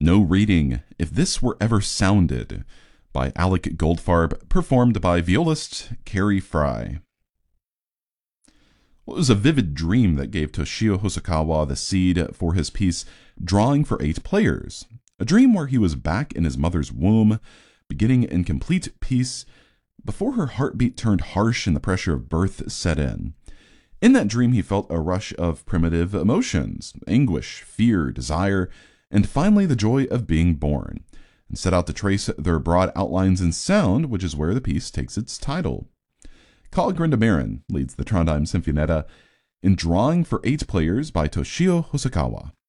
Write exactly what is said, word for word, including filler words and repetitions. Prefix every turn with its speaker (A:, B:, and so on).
A: No Reading, If This Were Ever Sounded, by Alec Goldfarb, performed by violist Carrie Fry. Well, it was a vivid dream that gave Toshio Hosokawa the seed for his piece Drawing for Eight Players, a dream where he was back in his mother's womb, beginning in complete peace, before her heartbeat turned harsh and the pressure of birth set in. In that dream, he felt a rush of primitive emotions, anguish, fear, desire, and finally the joy of being born, and set out to trace their broad outlines in sound, which is where the piece takes its title. Carl Grinda-Marin leads the Trondheim Sinfonietta in Drawing for Eight Players by Toshio Hosokawa.